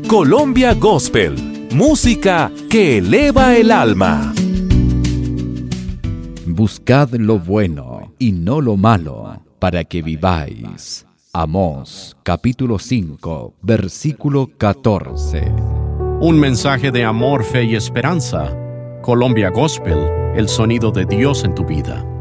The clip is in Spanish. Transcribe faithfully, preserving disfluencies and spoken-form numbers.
Colombia Gospel, música que eleva el alma. Buscad lo bueno y no lo malo, para que viváis. Amós, capítulo cinco, versículo catorce. Un mensaje de amor, fe y esperanza. Colombia Gospel, el sonido de Dios en tu vida.